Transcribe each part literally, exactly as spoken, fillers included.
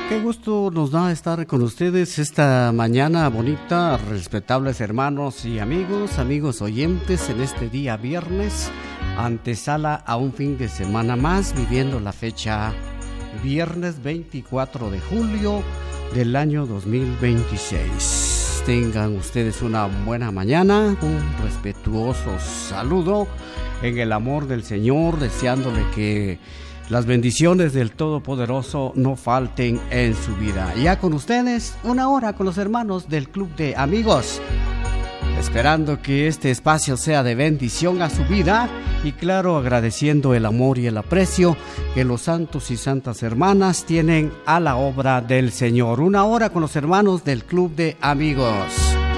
Qué gusto nos da estar con ustedes esta mañana bonita, respetables hermanos y amigos, amigos oyentes, en este día viernes, antesala a un fin de semana más, viviendo la fecha viernes veinticuatro de julio del año dos mil veintiséis. Tengan ustedes una buena mañana, un respetuoso saludo en el amor del Señor, deseándole que las bendiciones del Todopoderoso no falten en su vida. Ya con ustedes, una hora con los hermanos del Club de Amigos, esperando que este espacio sea de bendición a su vida y claro, agradeciendo el amor y el aprecio que los santos y santas hermanas tienen a la obra del Señor. Una hora con los hermanos del Club de Amigos.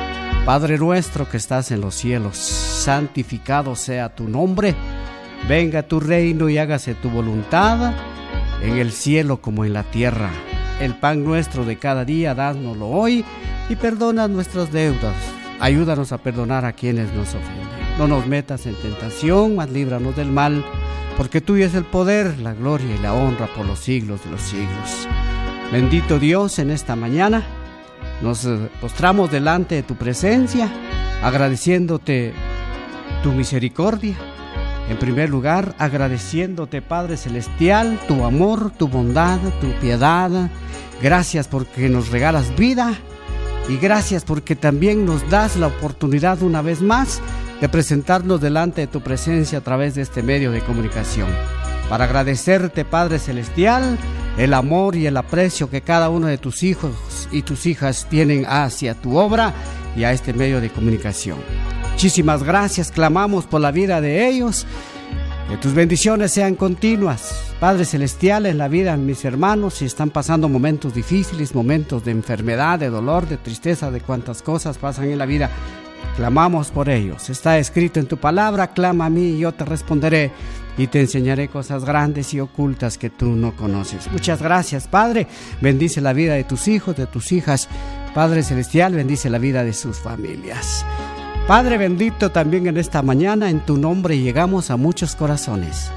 Padre nuestro que estás en los cielos, santificado sea tu nombre. Venga tu reino y hágase tu voluntad, en el cielo como en la tierra. El pan nuestro de cada día, dánoslo hoy, y perdona nuestras deudas. Ayúdanos a perdonar a quienes nos ofenden. No nos metas en tentación, mas líbranos del mal, porque tuyo es el poder, la gloria y la honra por los siglos de los siglos. Bendito Dios, en esta mañana nos postramos delante de tu presencia, agradeciéndote tu misericordia. En primer lugar, agradeciéndote, Padre Celestial, tu amor, tu bondad, tu piedad. Gracias porque nos regalas vida y gracias porque también nos das la oportunidad una vez más de presentarnos delante de tu presencia a través de este medio de comunicación. Para agradecerte, Padre Celestial, el amor y el aprecio que cada uno de tus hijos y tus hijas tienen hacia tu obra y a este medio de comunicación. Muchísimas gracias, clamamos por la vida de ellos, que tus bendiciones sean continuas. Padre Celestial, en la vida de mis hermanos, si están pasando momentos difíciles, momentos de enfermedad, de dolor, de tristeza, de cuantas cosas pasan en la vida, clamamos por ellos. Está escrito en tu palabra, clama a mí y yo te responderé y te enseñaré cosas grandes y ocultas que tú no conoces. Muchas gracias, Padre. Bendice la vida de tus hijos, de tus hijas. Padre Celestial, bendice la vida de sus familias. Padre bendito, también en esta mañana en tu nombre llegamos a muchos corazones.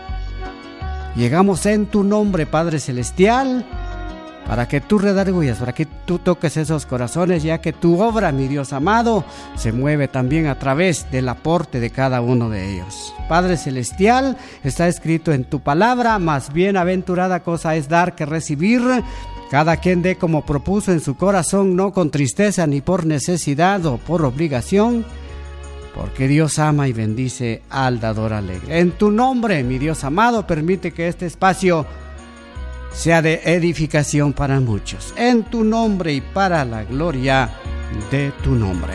Llegamos en tu nombre, Padre Celestial, para que tú redargullas, para que tú toques esos corazones, ya que tu obra, mi Dios amado, se mueve también a través del aporte de cada uno de ellos. Padre Celestial, está escrito en tu palabra, más bienaventurada cosa es dar que recibir. Cada quien dé como propuso en su corazón, no con tristeza ni por necesidad o por obligación, porque Dios ama y bendice al dador alegre. En tu nombre, mi Dios amado, permite que este espacio sea de edificación para muchos. En tu nombre y para la gloria de tu nombre.